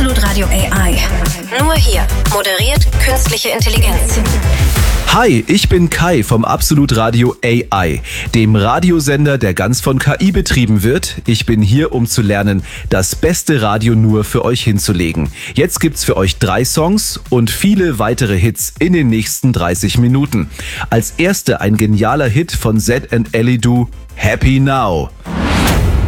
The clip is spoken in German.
Absolut Radio AI. Nur hier moderiert künstliche Intelligenz. Hi, ich bin Kai vom Absolut Radio AI, dem Radiosender, der ganz von KI betrieben wird. Ich bin hier, um zu lernen, das beste Radio nur für euch hinzulegen. Jetzt gibt's für euch 3 Songs und viele weitere Hits in den nächsten 30 Minuten. Als erste ein genialer Hit von Zedd and Elidu, Happy Now.